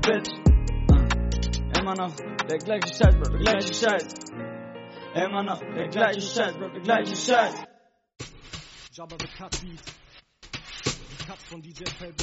Bitch. Immer noch der gleiche Scheiß, Bro, der gleiche Scheiß. Immer noch der gleiche Scheiß, Bro, der gleiche Scheiß. Jabba the Cut Beat. Die Cuts von DJ Felber.